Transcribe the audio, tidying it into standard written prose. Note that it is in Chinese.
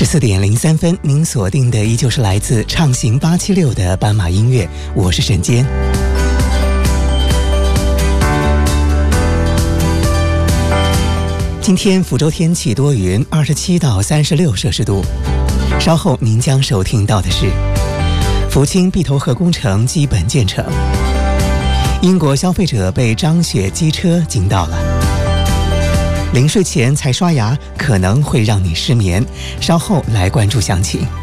14:03，您锁定的依旧是来自畅行876的斑马音乐，我是沈坚。今天福州天气多云，27到36摄氏度。稍后您将收听到的是福清碧头河工程基本建成，英国消费者被张雪机车惊到了。临睡前才刷牙可能会让你失眠，稍后来关注详情。